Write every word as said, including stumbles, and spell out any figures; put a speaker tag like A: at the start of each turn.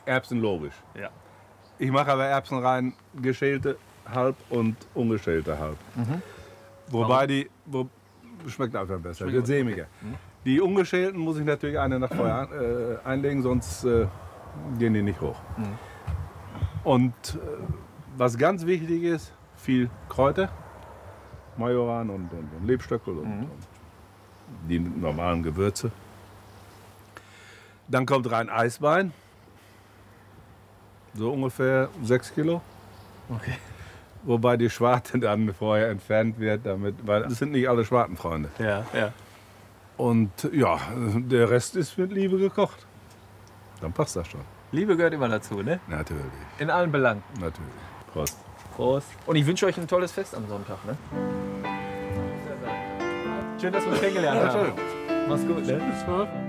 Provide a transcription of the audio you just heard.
A: Erbsen logisch.
B: Ja.
A: Ich mache aber Erbsen rein, geschälte halb und ungeschälte halb. Mhm. Wobei Warum? die, wo, schmeckt einfach besser,
B: Schmeckt
A: wird sämiger. Mhm. Die ungeschälten muss ich natürlich eine Nacht vorher äh, einlegen, sonst äh, gehen die nicht hoch. Mhm. Und äh, was ganz wichtig ist, viel Kräuter, Majoran und, und, und Lebstöckel und, mhm. und die normalen Gewürze. Dann kommt rein Eisbein, so ungefähr sechs Kilo.
B: Okay.
A: Wobei die Schwarte dann vorher entfernt wird, damit, weil das sind nicht alle Schwartenfreunde.
B: Ja, ja.
A: Und ja, der Rest ist mit Liebe gekocht. Dann passt das schon.
B: Liebe gehört immer dazu, ne?
A: Natürlich.
B: In allen Belangen.
A: Natürlich. Prost.
B: Prost. Und ich wünsche euch ein tolles Fest am Sonntag, ne? Schön, dass wir uns kennengelernt haben.
A: Ja, schön.
B: Mach's gut, ne?